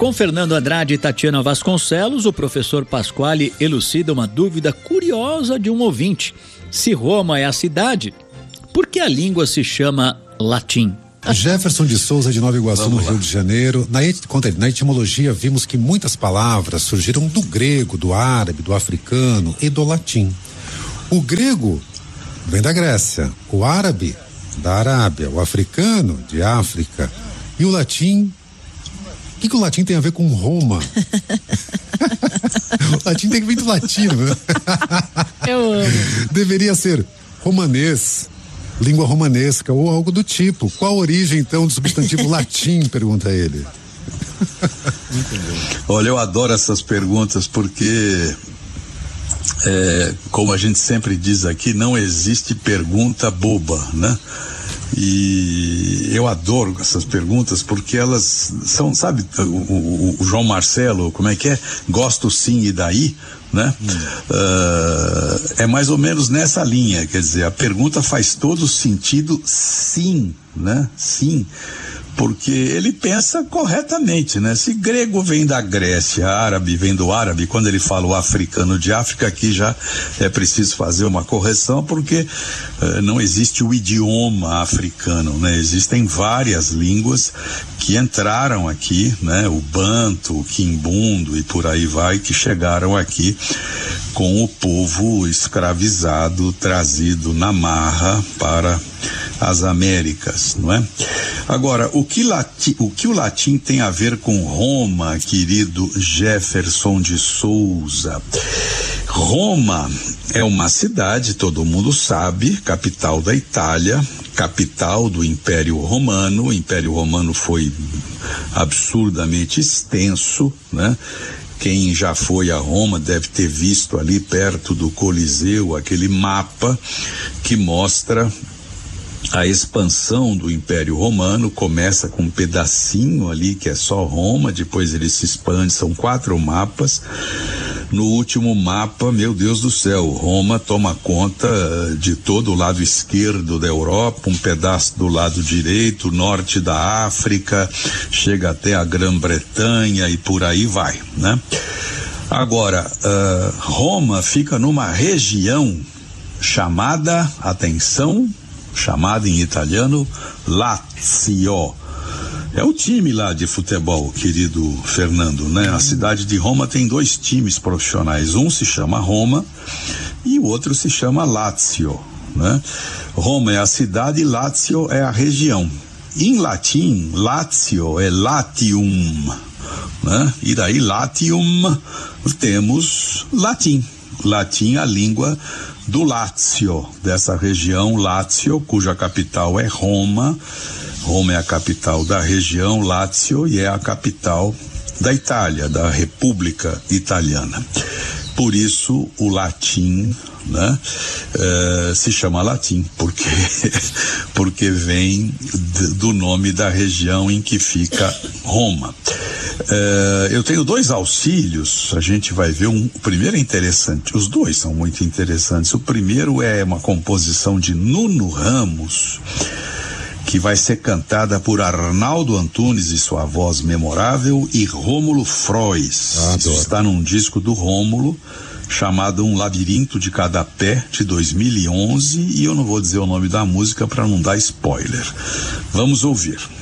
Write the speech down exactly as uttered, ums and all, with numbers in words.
Com Fernando Andrade e Tatiana Vasconcelos, o professor Pasquale elucida uma dúvida curiosa de um ouvinte. Se Roma é a cidade, por que a língua se chama latim? Jefferson de Souza, de Nova Iguaçu, no Rio de Janeiro. Na, et, conta ele, na etimologia vimos que muitas palavras surgiram do grego, do árabe, do africano e do latim. O grego vem da Grécia, o árabe da Arábia, o africano de África e o latim. O que, que o latim tem a ver com Roma? O latim tem que vir do latino, né? Eu amo. Deveria ser romanês, língua romanesca ou algo do tipo. Qual a origem então do substantivo latim? Pergunta ele. Olha, eu adoro essas perguntas porque é, como a gente sempre diz aqui, não existe pergunta boba, né? E eu adoro essas perguntas porque elas são, sabe, o, o, o João Marcelo, como é que é? Gosto sim e daí, né? Hum. Uh, é mais ou menos nessa linha, quer dizer, a pergunta faz todo sentido, sim, né? Sim. Porque ele pensa corretamente, né? Se grego vem da Grécia, árabe vem do árabe, quando ele fala o africano de África, aqui já é preciso fazer uma correção, porque eh, não existe o idioma africano, né? Existem várias línguas que entraram aqui, né? O banto, o quimbundo e por aí vai, que chegaram aqui com o povo escravizado, trazido na marra para as Américas, não é? Agora, o que, lati, o que o latim tem a ver com Roma, querido Jefferson de Souza? Roma é uma cidade, todo mundo sabe, capital da Itália, capital do Império Romano. O Império Romano foi absurdamente extenso, né? Quem já foi a Roma deve ter visto ali perto do Coliseu aquele mapa que mostra a expansão do Império Romano. Começa com um pedacinho ali que é só Roma, depois ele se expande, são quatro mapas. No último mapa, meu Deus do céu, Roma toma conta de todo o lado esquerdo da Europa, um pedaço do lado direito, norte da África, chega até a Grã-Bretanha e por aí vai, né? Agora, uh, Roma fica numa região chamada, atenção, chamada em italiano Lazio. É o time lá de futebol, querido Fernando, né? A cidade de Roma tem dois times profissionais, um se chama Roma e o outro se chama Lazio, né? Roma é a cidade e Lazio é a região. Em latim, Lazio é Latium, né? E daí Latium temos latim. Latim, a língua do Lácio, dessa região Lácio, cuja capital é Roma. Roma é a capital da região Lácio e é a capital da Itália, da República Italiana. Por isso o latim, né, eh, se chama latim, porque porque vem d, do nome da região em que fica Roma. Eh, eu tenho dois auxílios, a gente vai ver um, o primeiro é interessante, os dois são muito interessantes. O primeiro é uma composição de Nuno Ramos, que vai ser cantada por Arnaldo Antunes e sua voz memorável e Rômulo Frois. Ah, isso está num disco do Rômulo chamado Um Labirinto de Cada Pé, de dois mil e onze, e eu não vou dizer o nome da música para não dar spoiler. Vamos ouvir.